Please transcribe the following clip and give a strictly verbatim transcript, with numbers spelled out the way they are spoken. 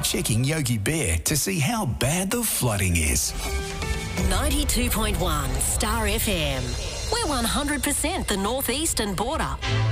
checking Yogi Bear to see how bad the flooding is. ninety-two point one Star F M. We're one hundred percent the northeastern border.